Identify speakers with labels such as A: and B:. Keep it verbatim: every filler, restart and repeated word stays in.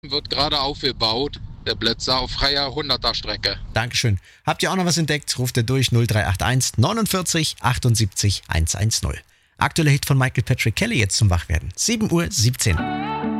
A: Wird gerade aufgebaut, der Blitzer auf freier hunderter Strecke.
B: Dankeschön. Habt ihr auch noch was entdeckt? Ruft ihr durch null drei acht eins neunundvierzig achtundsiebzig hundertzehn. Aktueller Hit von Michael Patrick Kelly jetzt zum Wachwerden. sieben Uhr siebzehn.